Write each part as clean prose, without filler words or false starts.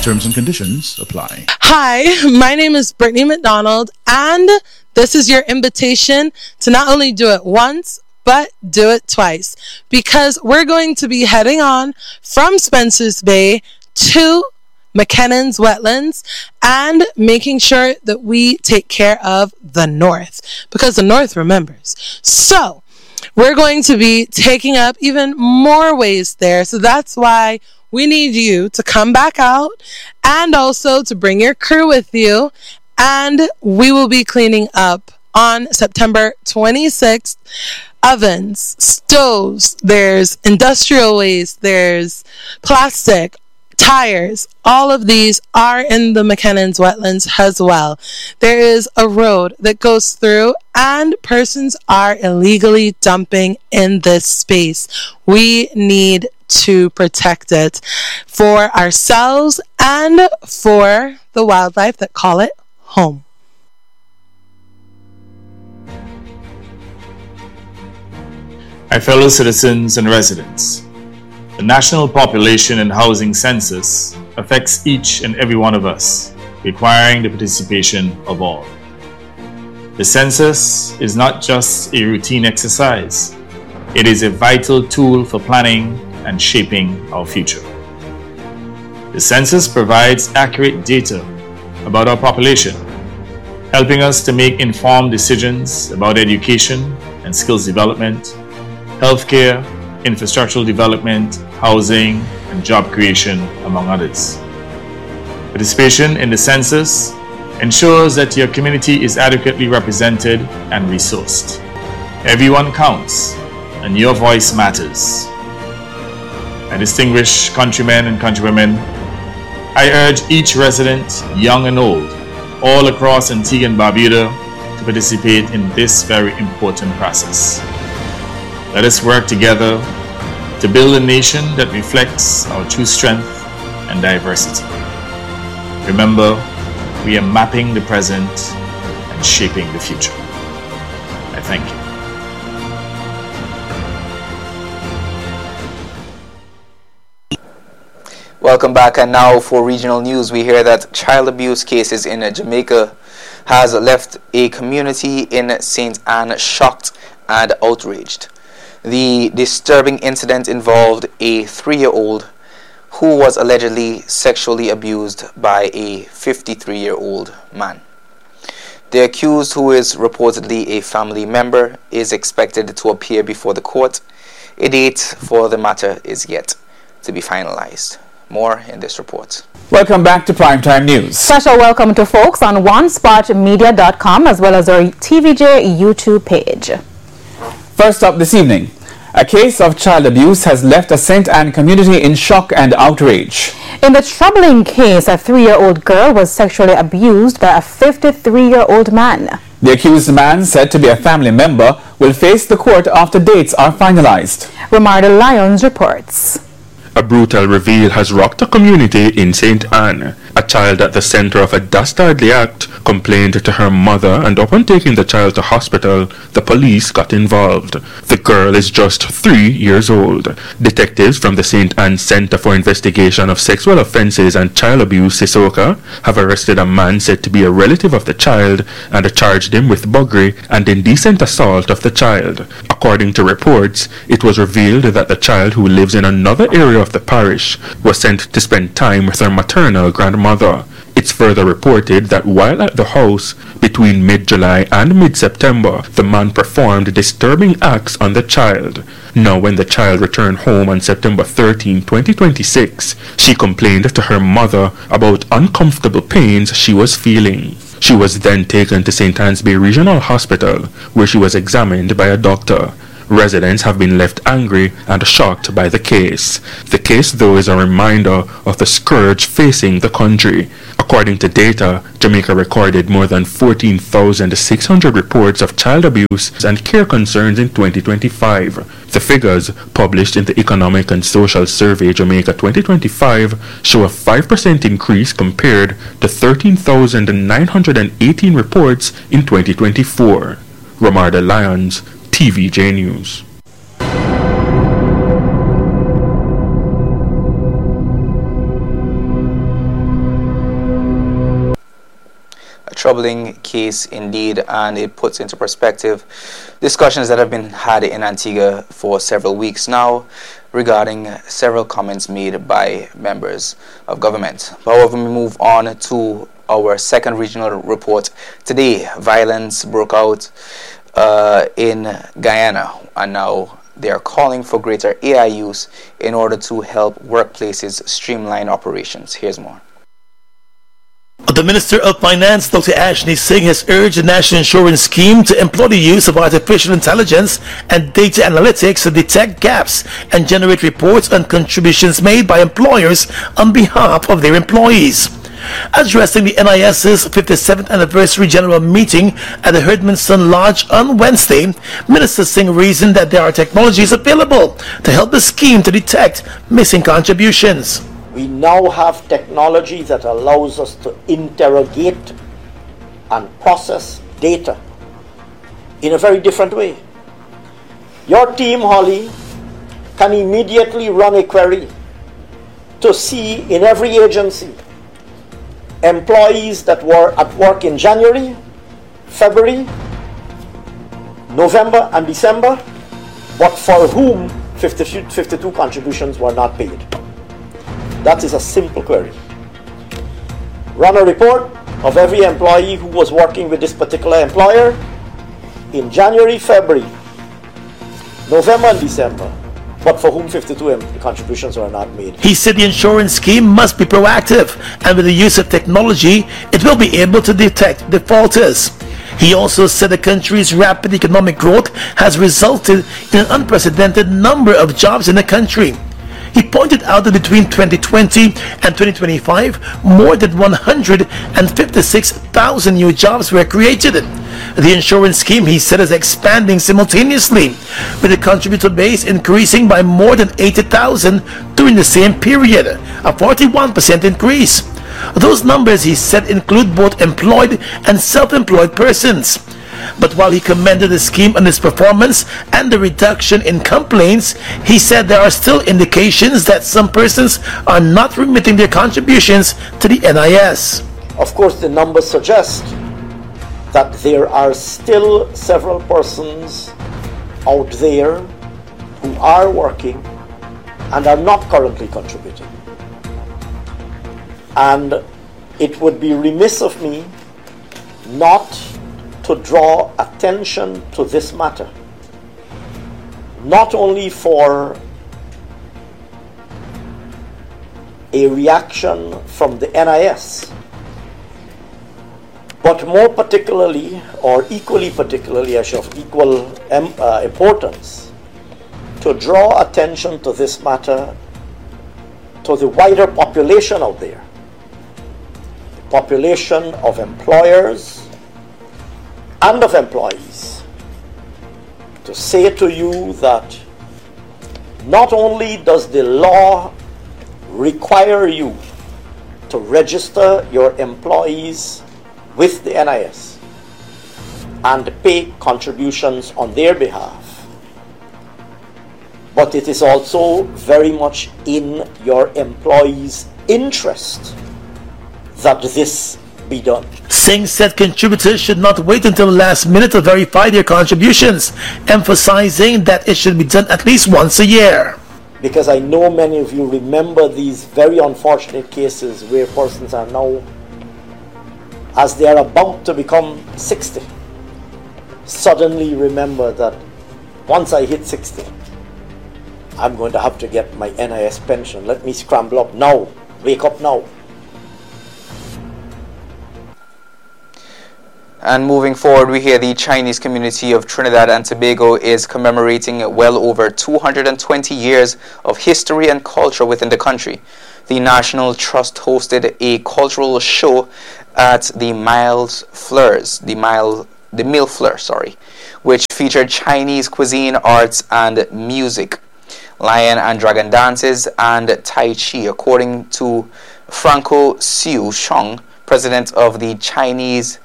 Terms and conditions apply. Hi, my name is Brittany McDonald, and this is your invitation to not only do it once, but do it twice, because we're going to be heading on from Spencer's Bay to McKinnon's Wetlands and making sure that we take care of the North, because the North remembers. So we're going to be taking up even more ways there. So that's why we need you to come back out and also to bring your crew with you. And we will be cleaning up on September 26th. Ovens, stoves, there's industrial waste, there's plastic, tires, all of these are in the McKinnon's Wetlands as well. There is a road that goes through and persons are illegally dumping in this space. We need to protect it for ourselves and for the wildlife that call it home. My fellow citizens and residents, the National Population and Housing Census affects each and every one of us, requiring the participation of all. The census is not just a routine exercise, it is a vital tool for planning and shaping our future. The census provides accurate data about our population, helping us to make informed decisions about education and skills development, healthcare, infrastructural development, housing, and job creation, among others. Participation in the census ensures that your community is adequately represented and resourced. Everyone counts, and your voice matters. My distinguished countrymen and countrywomen, I urge each resident, young and old, all across Antigua and Barbuda, to participate in this very important process. Let us work together to build a nation that reflects our true strength and diversity. Remember, we are mapping the present and shaping the future. I thank you. Welcome back, and now for regional news, we hear that child abuse cases in Jamaica has left a community in St. Anne shocked and outraged. The disturbing incident involved a 3-year-old who was allegedly sexually abused by a 53-year-old man. The accused, who is reportedly a family member, is expected to appear before the court. A date for the matter is yet to be finalized. More in this report. Welcome back to Primetime News. Special welcome to folks on onespotmedia.com as well as our TVJ YouTube page. First up this evening, a case of child abuse has left a St. Anne community in shock and outrage. In the troubling case, a 3-year-old girl was sexually abused by a 53-year-old man. The accused man, said to be a family member, will face the court after dates are finalized. Romarda Lyons reports. A brutal reveal has rocked a community in St. Anne. A child at the center of a dastardly act complained to her mother, and upon taking the child to hospital, the police got involved. The girl is just 3 years old. Detectives from the St. Anne Center for Investigation of Sexual Offenses and Child Abuse, SISOCA, have arrested a man said to be a relative of the child and charged him with buggery and indecent assault of the child. According to reports, it was revealed that the child, who lives in another area of the parish, was sent to spend time with her maternal grandmother. It's further reported that while at the house between mid-July and mid-September, the man performed disturbing acts on the child. Now, when the child returned home on September 13, 2026, she complained to her mother about uncomfortable pains she was feeling. She was then taken to St. Anne's Bay Regional Hospital, where she was examined by a doctor. Residents have been left angry and shocked by the case. The case, though, is a reminder of the scourge facing the country. According to data, Jamaica recorded more than 14,600 reports of child abuse and care concerns in 2025. The figures, published in the Economic and Social Survey Jamaica 2025, show a 5% increase compared to 13,918 reports in 2024. Romarda Lyons, TVJ News. troubling case indeed, and it puts into perspective discussions that have been had in Antigua for several weeks now regarding several comments made by members of government. However, we move on to our second regional report. Today, violence broke out in Guyana, and now they are calling for greater AI use in order to help workplaces streamline operations. Here's more. The Minister of Finance, Dr. Ashley Singh, has urged the National Insurance Scheme to employ the use of artificial intelligence and data analytics to detect gaps and generate reports on contributions made by employers on behalf of their employees. Addressing the NIS's 57th anniversary general meeting at the Herdmanson Lodge on Wednesday, Minister Singh reasoned that there are technologies available to help the scheme to detect missing contributions. We now have technology that allows us to interrogate and process data in a very different way. Your team, Holly, can immediately run a query to see in every agency employees that were at work in January, February, November and December, but for whom 52 contributions were not paid. That is a simple query. Run a report of every employee who was working with this particular employer in January, February, November and December, but for whom 52 contributions were not made. He said the insurance scheme must be proactive, and with the use of technology, it will be able to detect defaulters. He also said the country's rapid economic growth has resulted in an unprecedented number of jobs in the country. He pointed out that between 2020 and 2025, more than 156,000 new jobs were created. The insurance scheme, he said, is expanding simultaneously, with the contributor base increasing by more than 80,000 during the same period, a 41% increase. Those numbers, he said, include both employed and self-employed persons. But while he commended the scheme on its performance and the reduction in complaints, he said there are still indications that some persons are not remitting their contributions to the NIS. Of course, the numbers suggest that there are still several persons out there who are working and are not currently contributing. And it would be remiss of me not to draw attention to this matter, not only for a reaction from the NIS, but more particularly, or equally particularly, of equal importance, to draw attention to this matter to the wider population out there, the population of employers and of employees, to say to you that not only does the law require you to register your employees with the NIS and pay contributions on their behalf, but it is also very much in your employees' interest that this be done. Singh said contributors should not wait until the last minute to verify their contributions, emphasizing that it should be done at least once a year. Because I know many of you remember these very unfortunate cases where persons are now, as they are about to become 60, suddenly remember that once I hit 60, I'm going to have to get my NIS pension. Let me scramble up now, wake up now. And moving forward, we hear the Chinese community of Trinidad and Tobago is commemorating well over 220 years of history and culture within the country. The National Trust hosted a cultural show at the Mille Fleurs, which featured Chinese cuisine, arts, and music, lion and dragon dances, and Tai Chi, according to Franco Siu Shong, president of the Chinese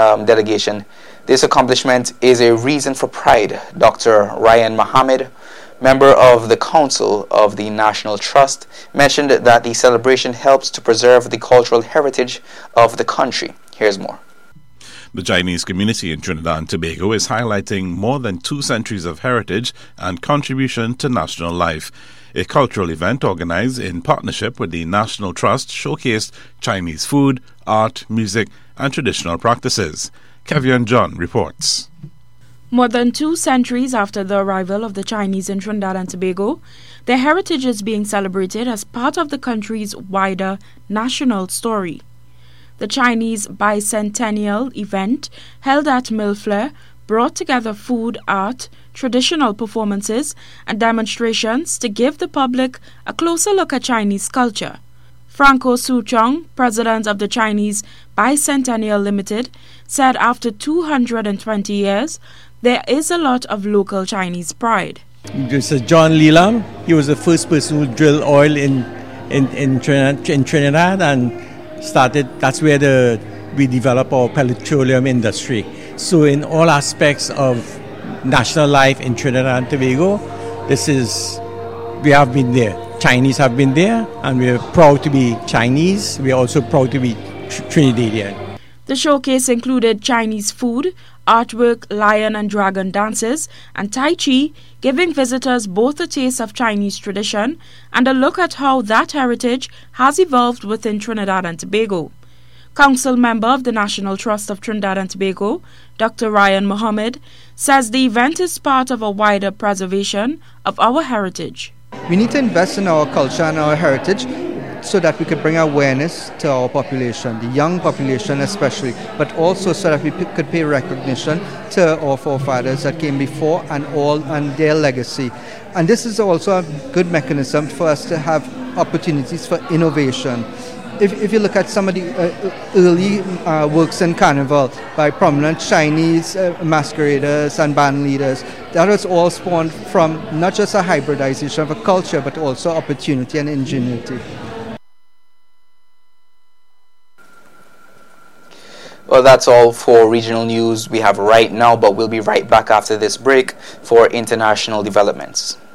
delegation. This accomplishment is a reason for pride. Dr. Ryan Mohammed, member of the Council of the National Trust, mentioned that the celebration helps to preserve the cultural heritage of the country. Here's more. The Chinese community in Trinidad and Tobago is highlighting more than 2 centuries of heritage and contribution to national life. A cultural event organized in partnership with the National Trust showcased Chinese food, art, music, and traditional practices. Kevian John reports. More than 2 centuries after the arrival of the Chinese in Trinidad and Tobago, their heritage is being celebrated as part of the country's wider national story. The Chinese bicentennial event, held at Millfleur, brought together food, art, traditional performances, and demonstrations to give the public a closer look at Chinese culture. Franco Suchong, president of the Chinese Bicentennial Limited, said after 220 years, there is a lot of local Chinese pride. This is John Lelam. He was the first person who drilled oil in Trinidad and that's where we develop our petroleum industry. So in all aspects of national life in Trinidad and Tobago, we have been there. Chinese have been there, and we are proud to be Chinese. We are also proud to be Trinidadian. The showcase included Chinese food, artwork, lion and dragon dances, and Tai Chi, giving visitors both a taste of Chinese tradition and a look at how that heritage has evolved within Trinidad and Tobago. Council member of the National Trust of Trinidad and Tobago, Dr. Ryan Mohammed, says the event is part of a wider preservation of our heritage. We need to invest in our culture and our heritage so that we could bring awareness to our population, the young population especially, but also so that we could pay recognition to our forefathers that came before and their legacy. And this is also a good mechanism for us to have opportunities for innovation. If you look at some of the early works in Carnival by prominent Chinese masqueraders and band leaders, that was all spawned from not just a hybridization of a culture, but also opportunity and ingenuity. Well, that's all for regional news we have right now, but we'll be right back after this break for international developments.